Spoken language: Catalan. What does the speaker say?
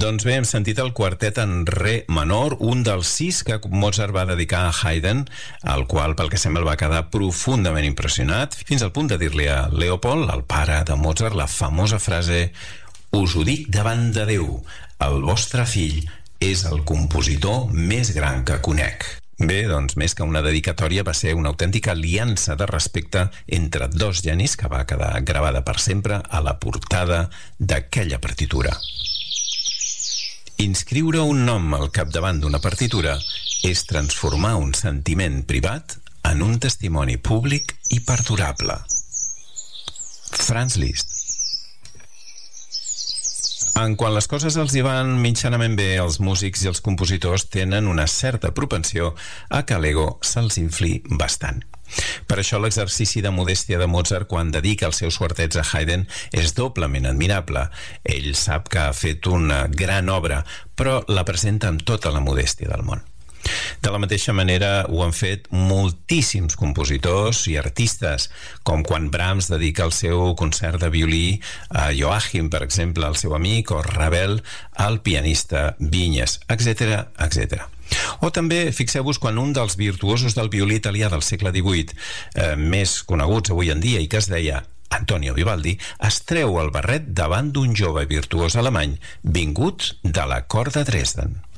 Doncs bé, hem sentit el quartet en re menor, un dels 6 que Mozart va dedicar a Haydn, al qual, pel que sembla, va quedar profundament impressionat, fins al punt de dir-li a Leopold, el pare de Mozart, la famosa frase: «Us ho dic davant de Déu, el vostre fill és el compositor més gran que conec». Bé, doncs més que una dedicatòria va ser una autèntica aliança de respecte entre dos genis que va quedar gravada per sempre a la portada d'aquella partitura. Inscriure un nom al capdavant d'una partitura és transformar un sentiment privat en un testimoni públic i perdurable. Franz Liszt. En quan les coses els hi van mitjanament bé, els músics i els compositors tenen una certa propensió a que l'ego se'ls infli bastant. Per això l'exercici de modèstia de Mozart quan dedica els seus quartets a Haydn és doblement admirable. Ell sap que ha fet una gran obra, però la presenta amb tota la modèstia del món. De la mateixa manera ho han fet moltíssims compositors i artistes, com quan Brahms dedica el seu concert de violí a Joachim, per exemple, el seu amic, o Ravel al pianista Vinyes, etc., etc. O també, fixeu-vos, quan un dels virtuosos del violí italià del segle XVIII, més coneguts avui en dia i que es deia Antonio Vivaldi, es treu el barret davant d'un jove virtuós alemany vingut de la cort de Dresden.